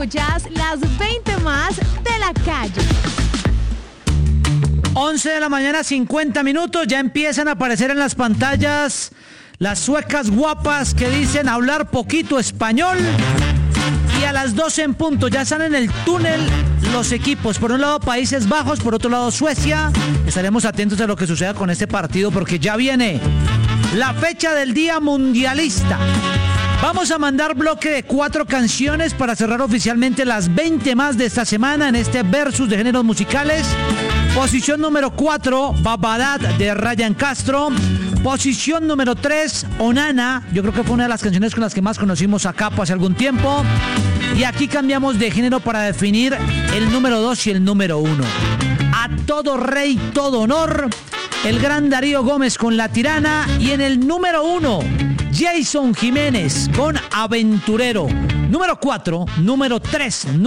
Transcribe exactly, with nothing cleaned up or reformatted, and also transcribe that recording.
escuchas las veinte más de la calle. once de la mañana, cincuenta minutos. Ya empiezan a aparecer en las pantallas las suecas guapas que dicen hablar poquito español. Y a las doce en punto ya están en el túnel los equipos. Por un lado Países Bajos, por otro lado Suecia. Estaremos atentos a lo que suceda con este partido porque ya viene la fecha del Día Mundialista. Vamos a mandar bloque de cuatro canciones para cerrar oficialmente las veinte más de esta semana en este versus de géneros musicales. Posición número cuatro, Babadat de Ryan Castro. Posición número tres, Onana. Yo creo que fue una de las canciones con las que más conocimos a Capo hace algún tiempo. Y aquí cambiamos de género para definir el número dos y el número uno. A todo rey, todo honor. El gran Darío Gómez con La Tirana. Y en el número uno, Jason Jiménez con Aventurero. Número cuatro, número tres.